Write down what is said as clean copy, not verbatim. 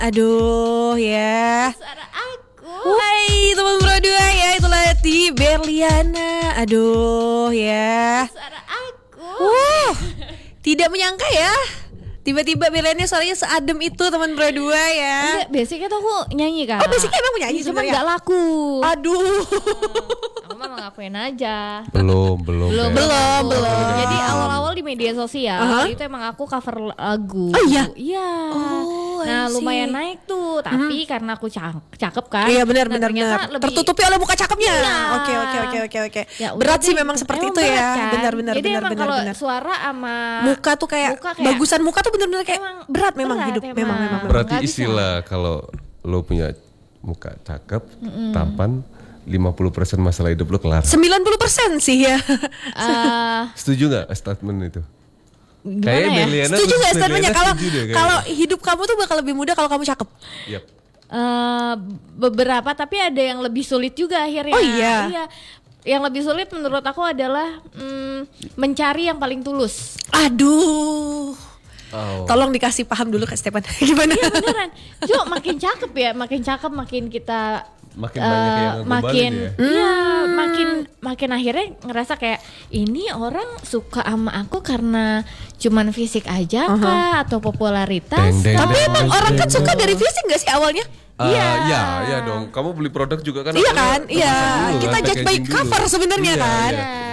Aduh ya. Suara aku. Hai teman berdua ya, itulah di Berliana. Aduh ya. Suara aku. Tidak menyangka ya. Tiba-tiba Berliana suaranya seadem itu teman berdua ya. Enggak, basicnya tuh aku nyanyi kan. Oh basicnya emang nyanyi Cuma sebenarnya. gak laku. Aduh. Aku mah ngakuin aja. Belum. Belum. Jadi awal-awal di media sosial itu emang aku cover lagu. Oh iya? Iya. Oh, nah I see. lumayan naik tuh. Tapi karena aku cakep kan. Iya benar. nah, ternyata lebih- Tertutupi oleh muka cakepnya. Iya. Oke. Ya, Berat udah sih deh. memang seperti Emang itu ya. berat kan? Jadi emang kalau Benar. suara sama Muka tuh kayak bagusan muka tuh benar-benar kayak Emang berat memang berat, hidup emang. memang. Berarti Nggak bisa. istilah kalau lo punya muka cakep, tampan, 50% masalah hidup lo kelar. 90% sih ya. Setuju nggak statement itu? Gimana Kayaknya ya? Berliana Setuju nggak statementnya kalau setuju deh kayaknya. kalau hidup kamu tuh bakal lebih mudah kalau kamu cakep. Yap. Beberapa tapi ada yang lebih sulit juga akhirnya. Oh iya. Yang lebih sulit menurut aku adalah mencari yang paling tulus. Aduh. Oh. Tolong dikasih paham dulu Kak Stepan. Gimana? Iya beneran. Jo makin cakep ya, makin cakep makin kita Makin banyak yang ngegobalin ya. Iya, makin akhirnya ngerasa kayak ini orang suka sama aku karena cuman fisik aja kah atau popularitas? Deng, deng, Tapi deng, emang deng, orang kan deng. suka dari fisik gak sih awalnya? Iya dong. Kamu beli produk juga kan? Iya kan? Iya. dulu Kita kan, judge by packaging dulu. cover sebenarnya Iya, kan. iya.